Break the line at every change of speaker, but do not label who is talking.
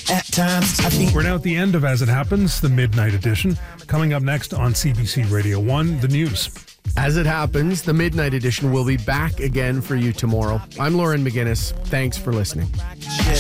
At times, I think
We're now at the end of As It Happens, the Midnight Edition. Coming up next on CBC Radio 1, the news.
As it happens, the Midnight Edition will be back again for you tomorrow. I'm Lauren McGinnis. Thanks for listening.